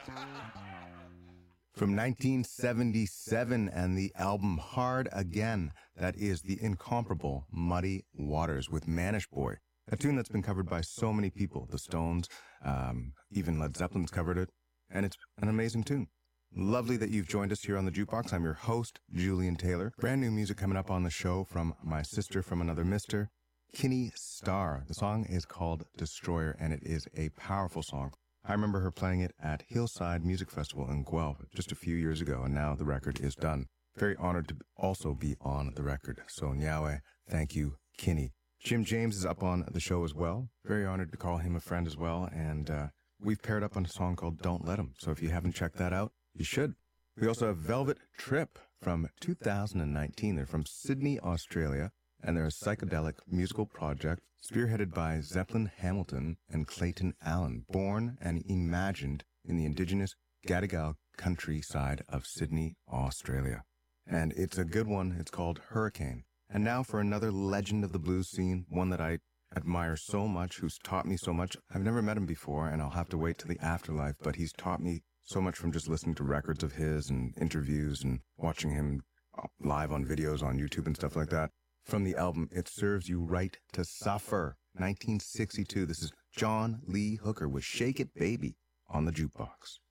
From 1977 and the album Hard Again, that is the incomparable Muddy Waters with Manish Boy, a tune that's been covered by so many people. The Stones, even Led Zeppelin's covered it, and it's an amazing tune. Lovely that you've joined us here on the Jukebox. I'm your host, Julian Taylor. Brand new music coming up on the show from my sister from another mister, Kinney Starr. The song is called Destroyer, and it is a powerful song. I remember her playing it at Hillside Music Festival in Guelph just a few years ago, and now the record is done. Very honored to also be on the record. So, Nyawe, thank you, Kinney. Jim James is up on the show as well. Very honored to call him a friend as well, and we've paired up on a song called Don't Let 'Em. So if you haven't checked that out, you should. We also have Velvet Trip from 2019. They're from Sydney, Australia, and they're a psychedelic musical project spearheaded by Zeppelin Hamilton and Clayton Allen, born and imagined in the indigenous Gadigal countryside of Sydney, Australia. And it's a good one. It's called Hurricane. And now for another legend of the blues scene, one that I admire so much, who's taught me so much. I've never met him before, and I'll have to wait till the afterlife, but he's taught me so much from just listening to records of his and interviews and watching him live on videos on YouTube and stuff like that. From the album, It Serves You Right to Suffer, 1962. This is John Lee Hooker with Shake It Baby on the Jukebox.